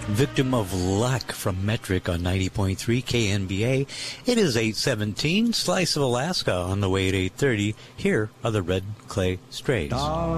Victim of Luck from Metric on 90.3 KNBA. It is 8:17, Slice of Alaska on the way at 8:30. Here are the Red Clay Strays.